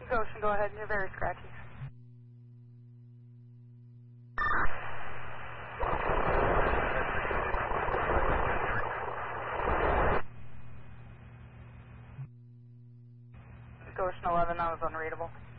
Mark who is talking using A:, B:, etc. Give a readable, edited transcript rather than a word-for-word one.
A: Goshen, go ahead. You're very scratchy. Goshen 11, that was unreadable.